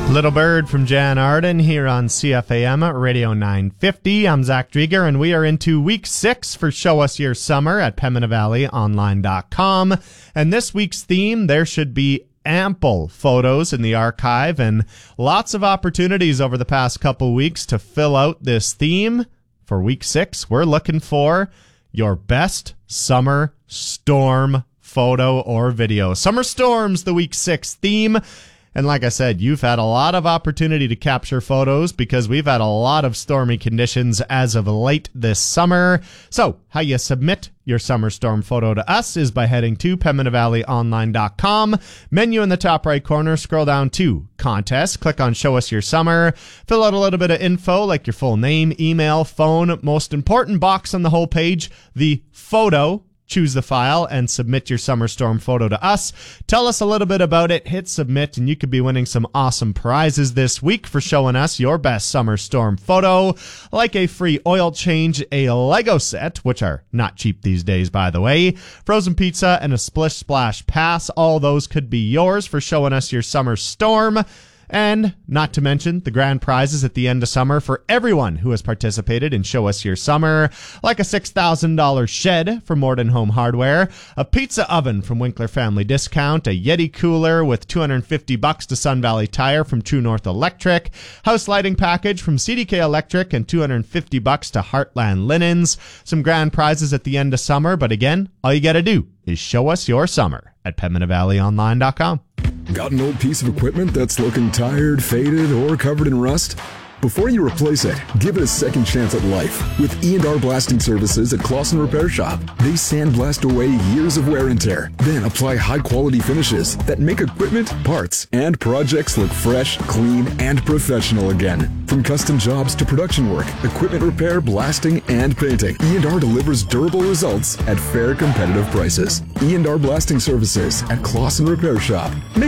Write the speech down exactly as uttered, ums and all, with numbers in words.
Little Bird from Jan Arden here on C F A M Radio nine fifty. I'm Zach Drieger, and we are into week six for Show Us Your Summer at Pembina Valley Online dot com. And this week's theme, there should be ample photos in the archive and lots of opportunities over the past couple weeks to fill out this theme. For week six, we're looking for your best summer storm photo or video. Summer storms, the week six theme. And like I said, you've had a lot of opportunity to capture photos because we've had a lot of stormy conditions as of late this summer. So how you submit your summer storm photo to us is by heading to Pembina Valley Online dot com. Menu in the top right corner, scroll down to Contest, click on Show Us Your Summer, fill out a little bit of info like your full name, email, phone, most important box on the whole page, the photo. Choose the file and submit your summer storm photo to us. Tell us a little bit about it, hit submit, and you could be winning some awesome prizes this week for showing us your best summer storm photo, like a free oil change, a Lego set, which are not cheap these days, by the way, frozen pizza, and a Splish Splash pass. All those could be yours for showing us your summer storm. And not to mention the grand prizes at the end of summer for everyone who has participated in Show Us Your Summer, like a six thousand dollars shed from Morden Home Hardware, a pizza oven from Winkler Family Discount, a Yeti cooler with two hundred fifty bucks to Sun Valley Tire from True North Electric, house lighting package from C D K Electric, and two hundred fifty bucks to Heartland Linens. Some grand prizes at the end of summer, but again, all you got to do is show us your summer at Pembina Valley Online dot com. Got an old piece of equipment that's looking tired, faded, or covered in rust? Before you replace it, give it a second chance at life with E and R Blasting Services at Clausen Repair Shop. They sandblast away years of wear and tear, then apply high-quality finishes that make equipment, parts, and projects look fresh, clean, and professional again. From custom jobs to production work, equipment repair, blasting, and painting, E and R delivers durable results at fair, competitive prices. E and R Blasting Services at Clausen Repair Shop. Make